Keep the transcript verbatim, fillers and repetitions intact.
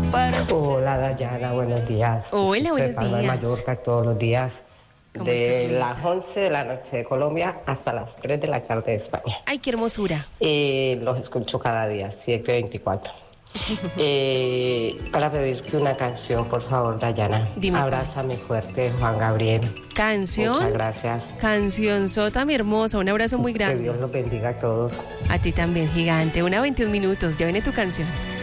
Hola Dayana, buenos días. Hola, buenos Observando en días. Mallorca todos los días, ¿Cómo estás, de Leito? las once de la noche de Colombia hasta las tres de la tarde de España. Ay, qué hermosura. Eh, los escucho cada día, siete veinticuatro. Eh, para pedirte una canción, por favor, Dayana. Dime cuál. Abrázame fuerte, Juan Gabriel. Canción, Muchas gracias. canción sota, mi hermosa. Un abrazo muy Que grande. Dios los bendiga a todos. A ti también, gigante. Una veintiún minutos. Ya viene tu canción.